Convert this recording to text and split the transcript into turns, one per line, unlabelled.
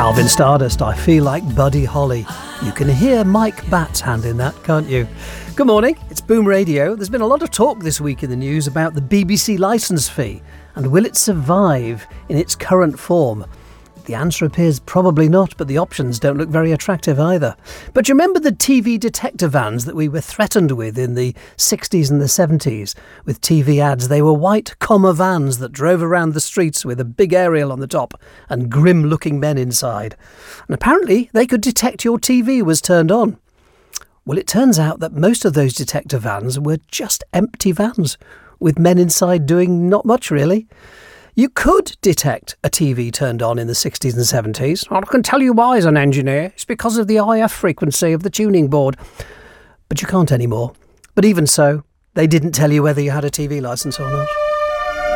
Alvin Stardust, I Feel Like Buddy Holly. You can hear Mike Batt's hand in that, can't you? Good morning, it's Boom Radio. There's been a lot of talk this week in the news about the BBC licence fee and will it survive in its current form? The answer appears probably not, but the options don't look very attractive either. But you remember the TV detector vans that we were threatened with in the 60s and the 70s? With TV ads, they were white comma vans that drove around the streets with a big aerial on the top and grim-looking men inside. And apparently they could detect your TV was turned on. Well, it turns out that most of those detector vans were just empty vans, with men inside doing not much really. You could detect a TV turned on in the 60s and 70s. I can tell you why as an engineer. It's because of the IF frequency of the tuning board. But you can't anymore. But even so, they didn't tell you whether you had a TV licence or not.